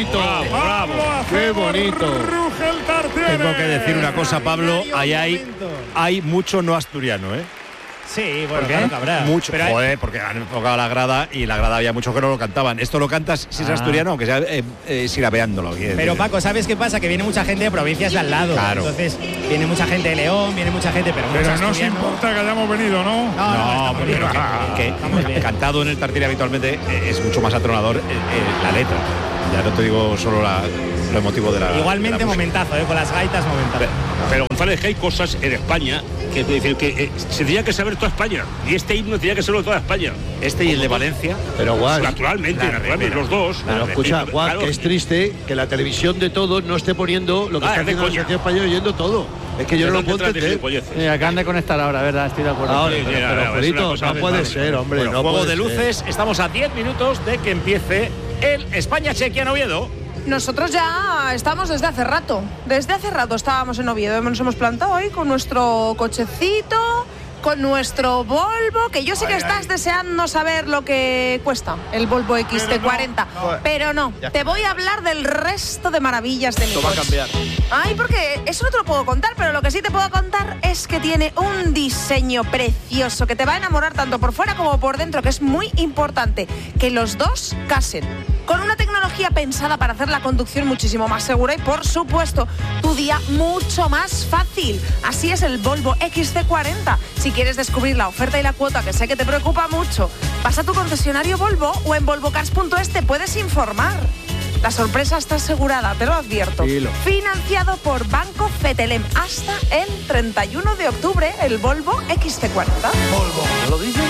bonito! ¡Bravo! ¡Qué bonito! Ruge el Tartiere. Tengo que decir una cosa, Pablo. Ahí hay mucho no asturiano, ¿eh? Sí, bueno, ¿Por qué? claro que habrá. Mucho. Pero Joder, porque han enfocado la grada y la grada había muchos que no lo cantaban. Esto lo cantas si es asturiano, aunque sea sirabeándolo. Pero Paco, ¿sabes qué pasa? Que viene mucha gente de provincias de al lado. Claro. Entonces, viene mucha gente de León, viene mucha gente, pero no os importa que hayamos venido, ¿no? No, pero que cantado en el Tartiere habitualmente es mucho más atronador la letra. Ya no te digo solo lo emotivo de la. Igualmente de la momentazo, con las gaitas momentazo. Pero González, que hay cosas en España que es decir que se tendría que saber toda España, y este himno tendría que serlo toda España. Este y el de Valencia. Pero Guas, naturalmente, los dos. Pero escucha, Guas, claro, que es triste que la televisión de todos no esté poniendo lo que está haciendo la selección española oyendo todo. Es que yo no lo puedo entender. Acaban de conectar ahora, ¿verdad? Estoy de acuerdo. Ahora, pero Julito, no puede ser, hombre. Bueno, no juego puede de luces, ser. estamos a 10 minutos de que empiece el España-Chequia en Oviedo. Nosotros ya estamos desde hace rato. Desde hace rato estábamos en Oviedo. Nos hemos plantado ahí con nuestro cochecito, con nuestro Volvo, que yo sé que estás deseando saber lo que cuesta el Volvo XT40. Pero no, te voy a hablar del resto de maravillas de mi coche. Va a cambiar. Ay, porque eso no te lo puedo contar, pero lo que sí te puedo contar es que tiene un diseño precioso que te va a enamorar tanto por fuera como por dentro, que es muy importante que los dos casen. Con una tecnología pensada para hacer la conducción muchísimo más segura y, por supuesto, tu día mucho más fácil. Así es el Volvo XC40. Si quieres descubrir la oferta y la cuota, que sé que te preocupa mucho, vas a tu concesionario Volvo o en volvocars.es te puedes informar. La sorpresa está asegurada, te lo advierto. Financiado por Banco Fetelem hasta el 31 de octubre, el Volvo XC40. Volvo, ¿no lo dices?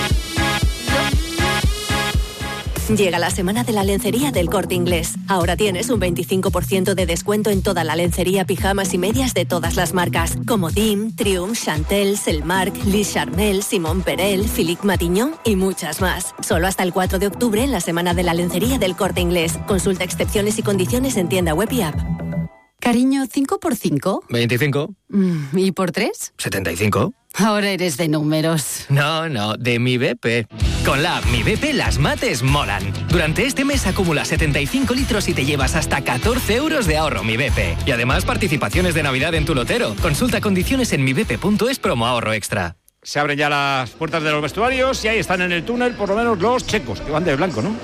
Llega la semana de la lencería del Corte Inglés. Ahora tienes un 25% de descuento en toda la lencería, pijamas y medias de todas las marcas, como Dim, Triumph, Chantel, Selmark, Lis Charmel, Simón Perel, Philippe Matignon y muchas más. Solo hasta el 4 de octubre en la semana de la lencería del Corte Inglés. Consulta excepciones y condiciones en tienda web y app. Cariño, ¿5 por 5? 25. ¿Y por 3? 75. Ahora eres de números. No, de Mi BP. Con la app Mi BP las mates molan. Durante este mes acumula 75 litros y te llevas hasta 14 euros de ahorro Mi BP. Y además participaciones de Navidad en tu lotero. Consulta condiciones en mibp.es promo ahorro extra. Se abren ya las puertas de los vestuarios y ahí están en el túnel por lo menos los checos, que van de blanco, ¿no?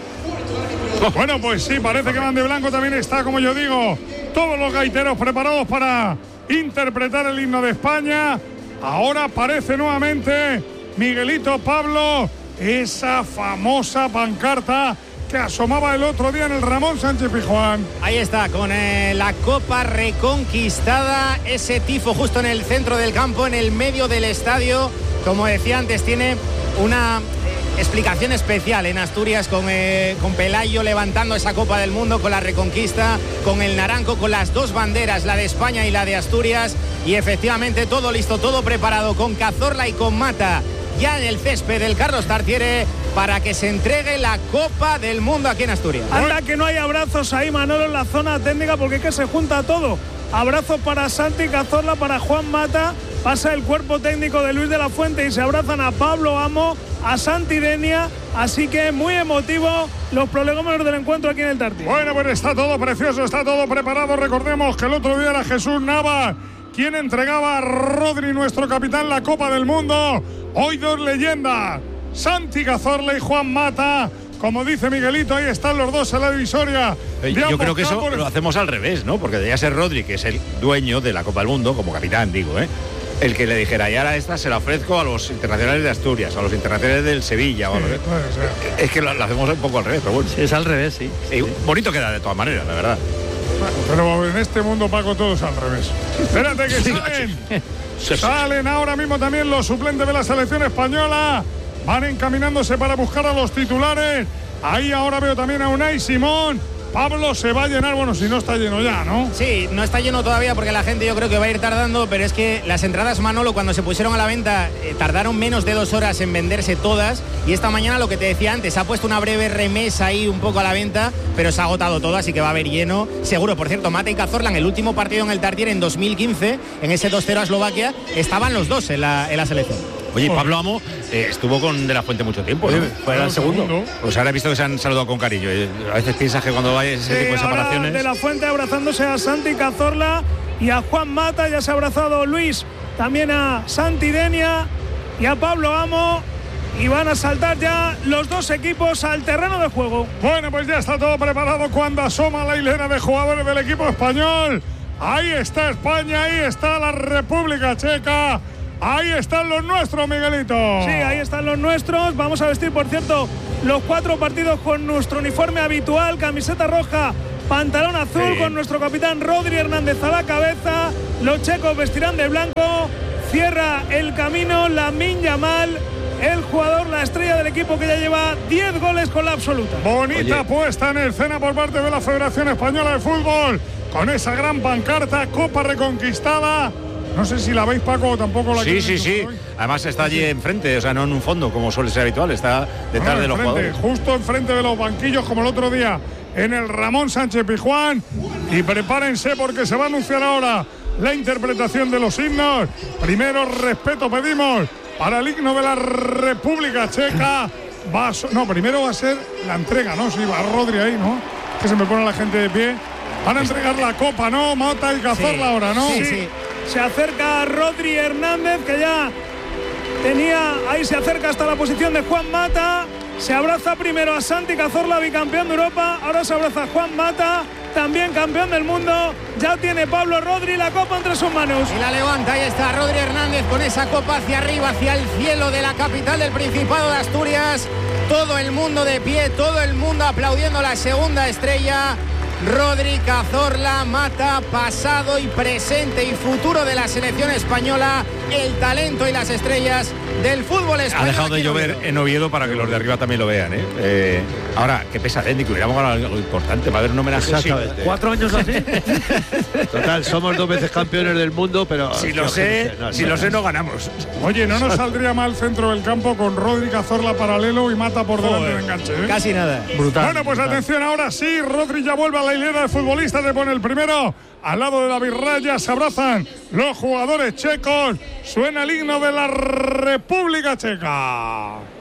Bueno, pues sí, parece que van de blanco. También está, como yo digo, todos los gaiteros preparados para interpretar el himno de España. Ahora aparece nuevamente Miguelito, Pablo, esa famosa pancarta que asomaba el otro día en el Ramón Sánchez Pizjuán. Ahí está, con la Copa reconquistada, ese tifo justo en el centro del campo, en el medio del estadio. Como decía antes, tiene una explicación especial en Asturias, con Pelayo levantando esa Copa del Mundo, con la Reconquista, con el naranjo, con las dos banderas, la de España y la de Asturias. Y efectivamente todo listo, todo preparado, con Cazorla y con Mata ya en el césped del Carlos Tartiere para que se entregue la Copa del Mundo aquí en Asturias. Anda que no hay abrazos ahí, Manolo, en la zona técnica, porque es que se junta todo. Abrazos para Santi Cazorla, para Juan Mata, pasa el cuerpo técnico de Luis de la Fuente y se abrazan a Pablo Amo, a Santi Denia, así que muy emotivo los prolegómenos del encuentro aquí en el Tartiere. Bueno, pues está todo precioso, está todo preparado. Recordemos que el otro día era Jesús Nava quien entregaba a Rodri, nuestro capitán, la Copa del Mundo. Hoy dos leyendas, Santi Cazorla y Juan Mata. Como dice Miguelito, ahí están los dos en la divisoria. Yo creo que eso lo hacemos al revés, ¿no? Porque debería ser Rodri, que es el dueño de la Copa del Mundo, como capitán, digo, el que le dijera, y ahora esta se la ofrezco a los internacionales de Asturias, a los internacionales del Sevilla. Es que lo hacemos un poco al revés, pero bueno. Sí, es al revés, sí. Bonito queda de todas maneras, la verdad. Pero en este mundo, Paco, todo es al revés. Espérate que salen ahora mismo también los suplentes de la selección española. Van encaminándose para buscar a los titulares. Ahí ahora veo también a Unai Simón. Pablo, se va a llenar, bueno, si no está lleno ya, ¿no? Sí, no está lleno todavía porque la gente yo creo que va a ir tardando, pero es que las entradas, Manolo, cuando se pusieron a la venta, tardaron menos de 2 horas en venderse todas, y esta mañana, lo que te decía antes, ha puesto una breve remesa ahí un poco a la venta, pero se ha agotado todo, así que va a haber lleno seguro. Por cierto, Mata y Cazorla, en el último partido en el Tartiere en 2015, en ese 2-0 a Eslovaquia, estaban los dos en la selección. Oye, Pablo Amo estuvo con De La Fuente mucho tiempo, ¿no? Fue el segundo. Pues ahora he visto que se han saludado con cariño. A veces piensas que cuando vaya ese tipo de separaciones... De La Fuente abrazándose a Santi Cazorla y a Juan Mata. Ya se ha abrazado Luis también a Santi Denia y a Pablo Amo. Y van a saltar ya los dos equipos al terreno de juego. Bueno, pues ya está todo preparado cuando asoma la hilera de jugadores del equipo español. Ahí está España, ahí está la República Checa. Ahí están los nuestros, Miguelito. Sí, ahí están los nuestros. Vamos a vestir, por cierto, los 4 partidos con nuestro uniforme habitual, camiseta roja, pantalón azul, con nuestro capitán Rodri Hernández a la cabeza. Los checos vestirán de blanco. Cierra el camino Lamine Yamal, el jugador, la estrella del equipo que ya lleva 10 goles con la absoluta. Bonita puesta en escena por parte de la Federación Española de Fútbol, con esa gran pancarta, Copa Reconquistada. No sé si la veis, Paco, o tampoco la Sí. Además está allí enfrente, o sea, no en un fondo, como suele ser habitual, está detrás de los jugadores. Justo enfrente de los banquillos, como el otro día, en el Ramón Sánchez Pizjuán. Y prepárense porque se va a anunciar ahora la interpretación de los himnos. Primero, respeto pedimos para el himno de la República Checa. Primero va a ser la entrega, ¿no? Sí, va Rodri ahí, ¿no? Que se me pone la gente de pie. Van a entregar la copa, ¿no? Mata y Cazorla ahora, ¿no? Sí. Se acerca Rodri Hernández, que ya tenía, ahí se acerca hasta la posición de Juan Mata. Se abraza primero a Santi Cazorla, bicampeón de Europa. Ahora se abraza a Juan Mata, también campeón del mundo. Ya tiene Pablo Rodri la copa entre sus manos. Y la levanta, ahí está Rodri Hernández con esa copa hacia arriba, hacia el cielo de la capital del Principado de Asturias. Todo el mundo de pie, todo el mundo aplaudiendo la segunda estrella. Rodri, Cazorla, Mata, pasado y presente y futuro de la selección española, el talento y las estrellas del fútbol español. Ha dejado de llover en Oviedo para que los de arriba también lo vean, ¿eh? Ahora, qué pesadez, que hubiéramos ganado algo importante para ver un homenaje. Exactamente. 4 años así. Total, somos 2 veces campeones del mundo, pero... Si lo sé, no ganamos. Oye, no nos saldría mal centro del campo con Rodri, Cazorla paralelo y Mata por delante de enganche, ¿eh? Casi nada. Brutal. Bueno, pues atención, ahora sí, Rodri ya vuelve a la hilera de futbolistas, le pone el primero al lado de David Raya, se abrazan los jugadores checos, suena el himno de la República Checa.